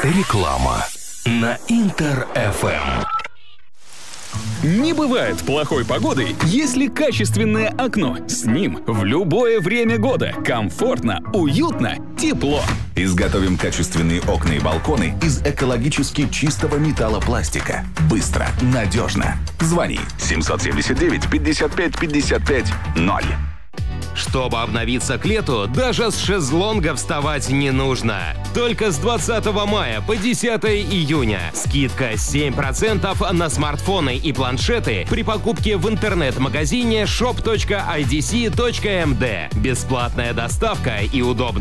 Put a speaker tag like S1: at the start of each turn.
S1: Реклама на Интер-ФМ.
S2: Не бывает плохой погоды, если качественное окно. С ним в любое время года комфортно, уютно, тепло.
S3: Изготовим качественные окна и балконы из экологически чистого металлопластика. Быстро, надежно. Звони 779 55 55 0.
S4: Чтобы обновиться к лету, даже с шезлонга вставать не нужно. Только с 20 мая по 10 июня скидка 7% на смартфоны и планшеты при покупке в интернет-магазине shop.idc.md. Бесплатная доставка и удобная